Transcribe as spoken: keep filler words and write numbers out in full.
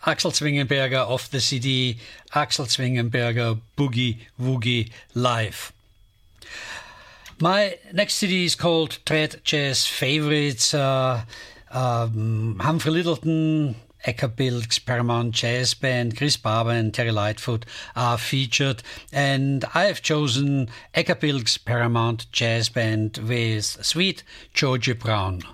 Axel Zwingenberger off the C D, Axel Zwingenberger Boogie Woogie Live. My next C D is called Trad Jazz Favorites. Uh, um, Humphrey Lyttelton, Eka Bilks, Paramount Jazz Band, Chris Barber and Terry Lightfoot are featured, and I have chosen Eka Bilks Paramount Jazz Band with Sweet Georgie Brown.